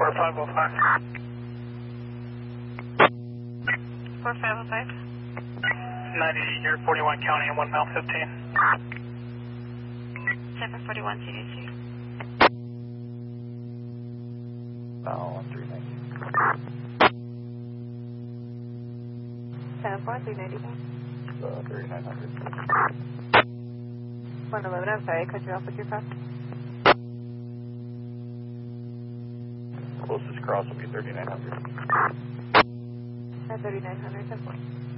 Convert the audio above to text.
4505. 4505. 90 here, 41 County and 1 mile 15. 741 CDC. Oh, 390. 74390. 3900. 111, I'm sorry, I cut you off with your phone. Closest cross will be 3900. At 3900, 10 points.